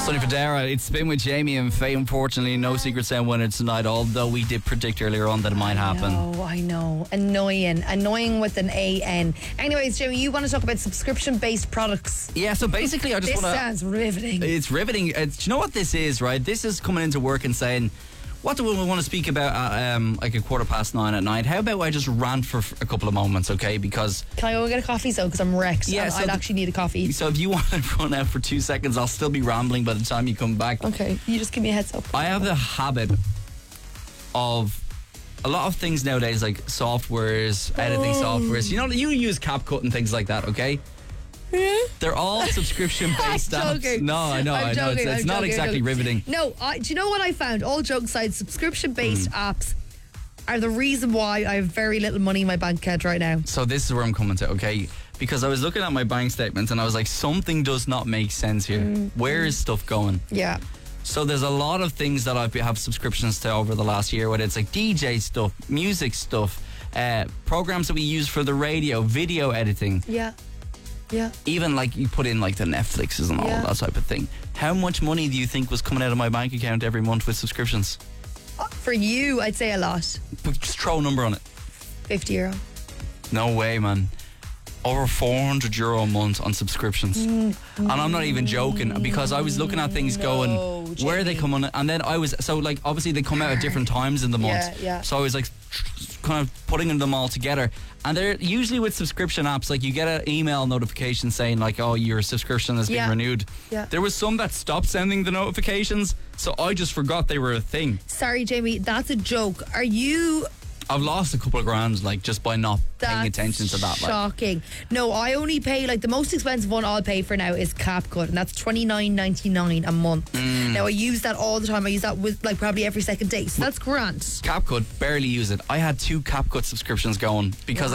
Sonny Fodera, it's Spin with Jamie and Faye. Unfortunately, no Secret Sound winner tonight, although we did predict earlier on that it might happen. I know. Annoying with an A-N. Anyways, Jamie, you want to talk about subscription-based products. Yeah, so basically I just want to... This sounds riveting. It's riveting. Do you know what this is, right? This is coming into work and saying, what do we want to speak about at like 9:15 at night? How about I just rant for a couple of moments, okay? Because... Can I go get a coffee, so? Because I'm wrecked. Yeah, I'd actually need a coffee. So if you want to run out for 2 seconds, I'll still be rambling by the time you come back. Okay, you just give me a heads up. I have the habit of a lot of things nowadays, like softwares, editing softwares. You know, you use CapCut and things like that, okay? Yeah. They're all subscription-based I'm apps. joking. No, I know. It's not exactly riveting. No, do you know what I found? All jokes aside, subscription-based apps are the reason why I have very little money in my bank account right now. So this is where I'm coming to, okay? Because I was looking at my bank statements and I was like, something does not make sense here. Where is stuff going? Yeah. So there's a lot of things that I have subscriptions to over the last year, whether it's like DJ stuff, music stuff, programs that we use for the radio, video editing. Yeah. Yeah. Even like you put in like the Netflixes and all that type of thing. How much money do you think was coming out of my bank account every month with subscriptions? For you, I'd say a lot. But just throw a number on it. €50. No way, man. Over €400 a month on subscriptions. And I'm not even joking, because I was looking at things going, where are they coming? And then I was, so like obviously they come out at different times in the month. Yeah. So I was like kind of putting them all together. And they're usually with subscription apps, like you get an email notification saying like, oh, your subscription has been renewed. Yeah. There was some that stopped sending the notifications, so I just forgot they were a thing. Sorry, Jamie, that's a joke. I've lost a couple of grand, like, just by not paying attention to that. Shocking. No, I only pay, like, the most expensive one I'll pay for now is CapCut, and that's $29.99 a month. Now, I use that all the time. I use that with, like, probably every second day, so that's grand. CapCut, barely use it. I had 2 CapCut subscriptions going because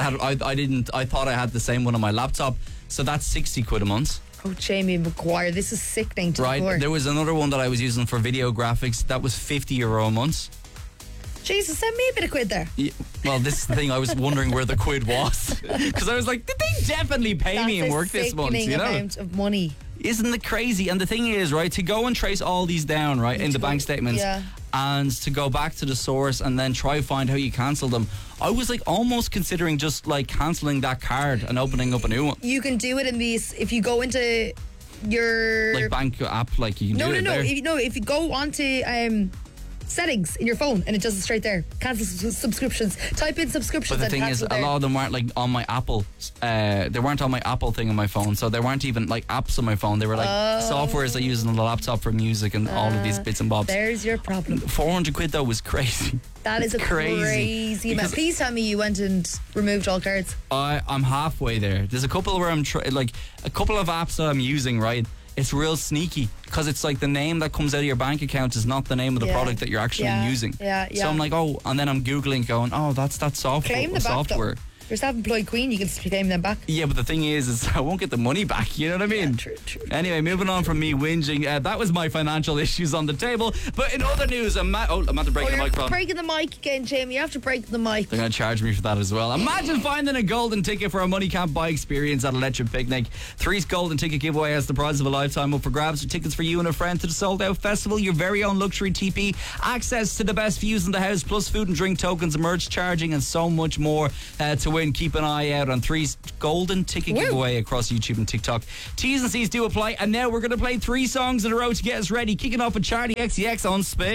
I thought I had the same one on my laptop, so that's £60 a month. Oh, Jamie Maguire, this is sickening to the core. There was another one that I was using for video graphics that was €50 a month. Jesus, send me a bit of quid there. Yeah, well, this is the thing. I was wondering where the quid was, because I was like, did they definitely pay me and work this month? You know, amount of money. Isn't it crazy? And the thing is, right, to go and trace all these down, right, in the bank statements, and to go back to the source and then try find how you cancel them, I was like almost considering just like cancelling that card and opening up a new one. You can do it in these, if you go into your like bank app, like you can do it there. If you go onto settings in your phone and it does it straight there. Cancel subscriptions. Type in subscriptions. But the thing is, a lot of them weren't like on my Apple. They weren't on my Apple thing on my phone, so they weren't even like apps on my phone. They were like softwares I use on the laptop for music and all of these bits and bobs. There's your problem. £400 though was crazy. That is a crazy amount. Please tell me you went and removed all cards. I'm halfway there. There's a couple where I'm like a couple of apps that I'm using, right? It's real sneaky, because it's like the name that comes out of your bank account is not the name of the product that you're actually using. So I'm like, oh, and then I'm Googling going, oh, that's that software. Claim the software. Back, you're self-employed queen, you can claim them back. Yeah, but the thing is I won't get the money back, you know what I mean? Yeah, true. Anyway, moving on from me whinging, that was my financial issues on the table. But in other news, I'm at to break the microphone. Breaking the mic again, Jamie. You have to break the mic. They're going to charge me for that as well. Imagine finding a golden ticket for a money can't buy experience at Electric Picnic. 3's golden ticket giveaway has the prize of a lifetime up for grabs. Tickets for you and a friend to the sold out festival, your very own luxury TP, access to the best views in the house, plus food and drink tokens, merch charging, and so much more to win. Keep an eye out on 3's golden ticket giveaway across YouTube and TikTok. T's and C's do apply, and now we're going to play 3 songs in a row to get us ready, kicking off with Charlie XCX on Spin.